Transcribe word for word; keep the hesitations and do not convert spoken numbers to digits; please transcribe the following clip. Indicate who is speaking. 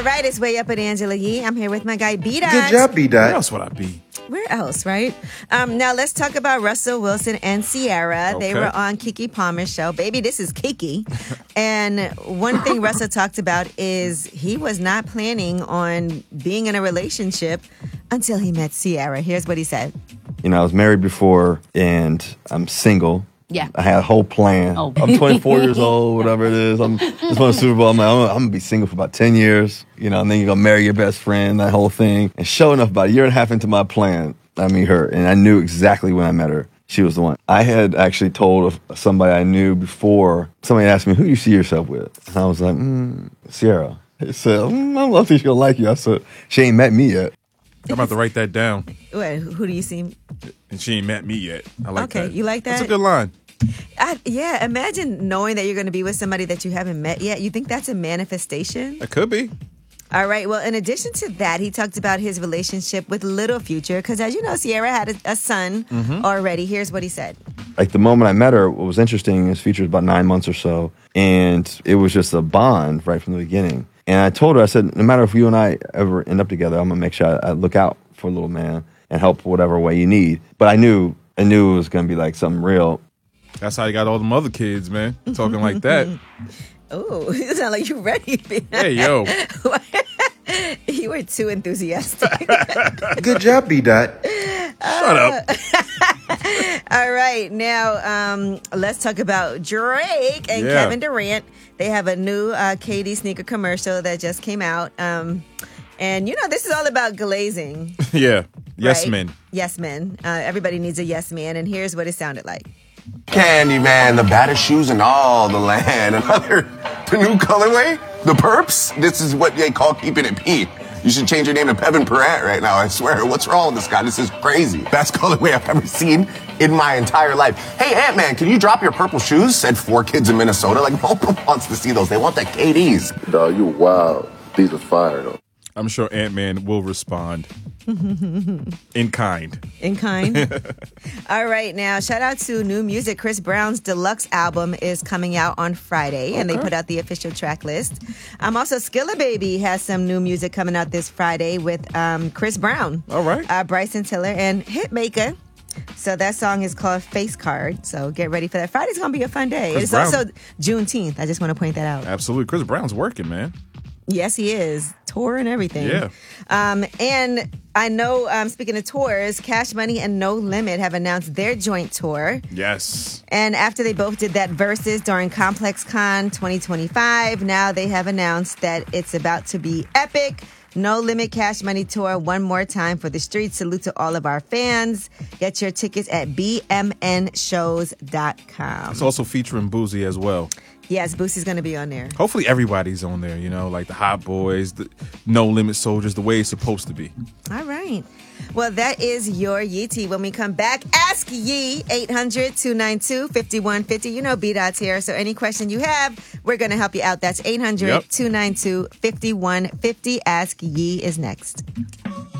Speaker 1: All right, it's Way Up with Angela Yee. I'm here with my guy, B-Dot.
Speaker 2: Good job, B-Dot.
Speaker 3: Where else would I be?
Speaker 1: Where else, right? Um, now, let's talk about Russell Wilson and Ciara. They
Speaker 3: Okay.
Speaker 1: were on Keke Palmer's show. Baby, this is Keke. And one thing Russell talked about is he was not planning on being in a relationship until he met Ciara. Here's what he said.
Speaker 2: You know, I was married before, and I'm single.
Speaker 1: Yeah.
Speaker 2: I had a whole plan.
Speaker 4: Oh.
Speaker 2: I'm twenty-four years old, whatever it is. I'm just won a Super Bowl. I'm like, I'm, I'm going to be single for about ten years, you know, and then you're going to marry your best friend, that whole thing. And sure enough, about a year and a half into my plan, I meet her, and I knew exactly when I met her. She was the one. I had actually told somebody I knew before, somebody asked me, who do you see yourself with? And I was like, mm, Ciara. He said, mm, I don't think she's going to like you. I said, she ain't met me yet.
Speaker 3: I'm about to write that down.
Speaker 1: Wait, who do you see?
Speaker 3: And she ain't met me yet. I like
Speaker 1: Okay,
Speaker 3: that.
Speaker 1: you like that?
Speaker 3: That's a good line.
Speaker 1: I, yeah, imagine knowing that you're going to be with somebody that you haven't met yet. You think that's a manifestation?
Speaker 3: It could be.
Speaker 1: All right. Well, in addition to that, he talked about his relationship with Little Future because, as you know, Ciara had a, a son
Speaker 3: Mm-hmm.
Speaker 1: already. Here's what he said.
Speaker 2: Like the moment I met her, what was interesting is Future was about nine months or so, and it was just a bond right from the beginning. And I told her, I said, no matter if you and I ever end up together, I'm gonna make sure I, I look out for a little man and help whatever way you need. But I knew, I knew it was gonna be like something real.
Speaker 3: That's how you got all them other kids, man. Talking like that.
Speaker 1: Oh, you sound like you ready.
Speaker 3: Hey, yo.
Speaker 1: You were too enthusiastic.
Speaker 2: Good job, B-Dot.
Speaker 3: Shut up.
Speaker 1: All right. Now, um, let's talk about Drake and
Speaker 3: Yeah.
Speaker 1: Kevin Durant. They have a new uh, K D sneaker commercial that just came out. Um, and, you know, this is all about glazing.
Speaker 3: Yeah. Yes,
Speaker 1: right?
Speaker 3: men.
Speaker 1: Yes, men. Uh, everybody needs a yes man. And here's what it sounded like.
Speaker 5: Candyman, the baddest shoes in all the land. Another, the new colorway, the perps. This is what they call keeping it P. You should change your name to Pevin Perrant right now. I swear. What's wrong with this guy? This is crazy. Best colorway I've ever seen in my entire life. Hey, Ant-Man, can you drop your purple shoes? Said four kids in Minnesota. Like, no one wants to see those. They want the K Ds.
Speaker 6: Dog, you wild. These are fire, though.
Speaker 3: I'm sure Ant-Man will respond in kind.
Speaker 1: In kind. All right. Now, shout out to new music. Chris Brown's deluxe album is coming out on Friday, and they put out the official track list. Um, also, Skilla Baby has some new music coming out this Friday with um, Chris Brown.
Speaker 3: All right.
Speaker 1: Uh, Bryson Tiller and Hitmaker. So that song is called Face Card. So get ready for that. Friday's going to be a fun day.
Speaker 3: Chris
Speaker 1: it's
Speaker 3: Brown.
Speaker 1: also Juneteenth. I just want to point that out.
Speaker 3: Absolutely. Chris Brown's working, man.
Speaker 1: Yes, he is. Tour and everything.
Speaker 3: Yeah.
Speaker 1: Um, and I know, um, speaking of tours, Cash Money and No Limit have announced their joint tour.
Speaker 3: Yes.
Speaker 1: And after they both did that Versus during Complex Con twenty twenty-five, now they have announced that it's about to be epic. No Limit Cash Money Tour one more time for the streets. Salute to all of our fans. Get your tickets at b m n shows dot com.
Speaker 3: It's also featuring Boozy as well.
Speaker 1: Yes, Boosie's going to be on there.
Speaker 3: Hopefully everybody's on there, you know, like the Hot Boys, the No Limit Soldiers, the way it's supposed to be.
Speaker 1: All right. Well, that is your Yee Tea. When we come back, ask Yee, eight hundred, two nine two, five one five zero. You know B-Dot's here, so any question you have, we're going to help you out. That's eight hundred, two nine two, five one five zero. Ask Yee is next.